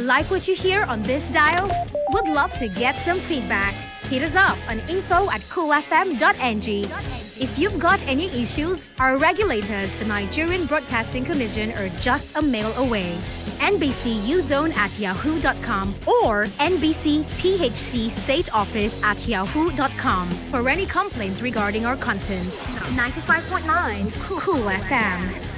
Like what you hear on this dial? Would love to get some feedback. Hit us up on info@coolfm.ng. If you've got any issues, our regulators, the Nigerian Broadcasting Commission, are just a mail away. NBCUzone@yahoo.com or NBC State Office @yahoo.com for any complaints regarding our content. 95.9 Cool FM.